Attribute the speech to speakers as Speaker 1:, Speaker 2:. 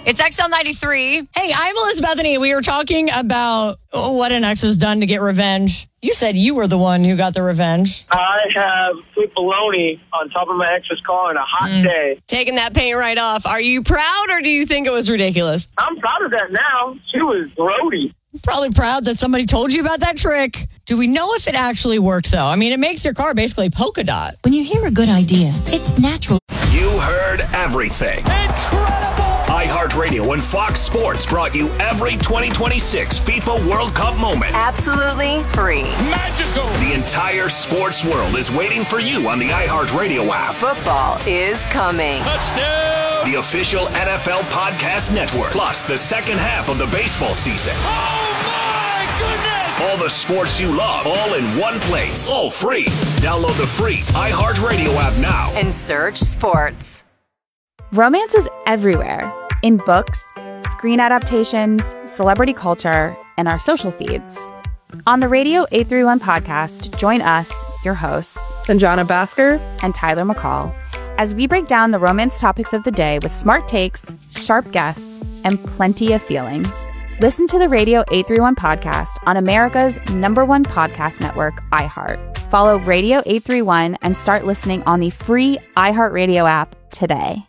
Speaker 1: It's XL93.
Speaker 2: Hey, I'm Elizabeth Bethany. We were talking about what an ex has done to get revenge. You said you were the one who got the revenge.
Speaker 3: I have put bologna on top of my ex's car on a hot day.
Speaker 2: Taking that paint right off. Are you proud or do you think it was ridiculous?
Speaker 3: I'm proud of that now. She was grody.
Speaker 2: Probably proud that somebody told you about that trick. Do we know if it actually worked, though? I mean, it makes your car basically polka dot.
Speaker 4: When you hear a good idea, it's natural.
Speaker 5: You heard everything.
Speaker 6: Incredible!
Speaker 5: iHeartRadio and Fox Sports brought you every 2026 FIFA World Cup moment.
Speaker 1: Absolutely free.
Speaker 6: Magical!
Speaker 5: The entire sports world is waiting for you on the iHeartRadio app.
Speaker 1: Football is coming.
Speaker 6: Touchdown!
Speaker 5: The official NFL podcast network. Plus the second half of the baseball season.
Speaker 6: Oh my goodness!
Speaker 5: All the sports you love, all in one place. All free. Download the free iHeartRadio app now.
Speaker 1: And search sports.
Speaker 7: Romance is everywhere. In books, screen adaptations, celebrity culture, and our social feeds. On the Radio 831 podcast, join us, your hosts,
Speaker 8: Sanjana Bhaskar
Speaker 7: and Tyler McCall, as we break down the romance topics of the day with smart takes, sharp guests, and plenty of feelings. Listen to the Radio 831 podcast on America's #1 podcast network, iHeart. Follow Radio 831 and start listening on the free iHeartRadio app today.